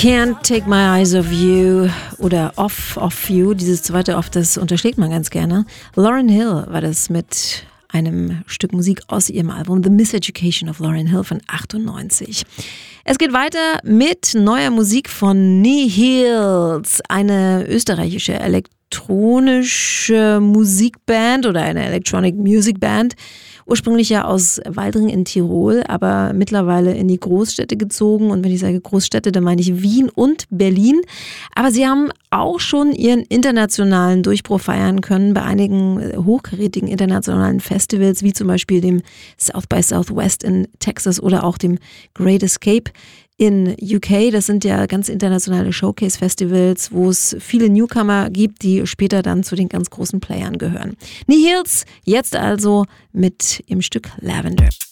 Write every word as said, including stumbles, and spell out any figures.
Can't Take My Eyes Off You oder Off Off You, dieses zweite Off, das unterschlägt man ganz gerne. Lauryn Hill war das mit einem Stück Musik aus ihrem Album The Miseducation of Lauryn Hill von achtundneunzig. Es geht weiter mit neuer Musik von Nihils, eine österreichische elektronische Musikband oder eine Electronic Music Band. Ursprünglich ja aus Waldring in Tirol, aber mittlerweile in die Großstädte gezogen. Und wenn ich sage Großstädte, dann meine ich Wien und Berlin. Aber sie haben auch schon ihren internationalen Durchbruch feiern können bei einigen hochkarätigen internationalen Festivals, wie zum Beispiel dem South by Southwest in Texas oder auch dem Great Escape in U K. Das sind ja ganz internationale Showcase-Festivals, wo es viele Newcomer gibt, die später dann zu den ganz großen Playern gehören. Nihils, jetzt also mit im Stück Lavender.